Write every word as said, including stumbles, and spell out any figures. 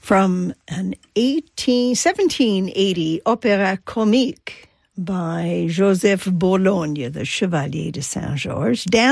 from an eighteen, seventeen eighty opera comique by Joseph Bologne, the Chevalier de Saint-Georges,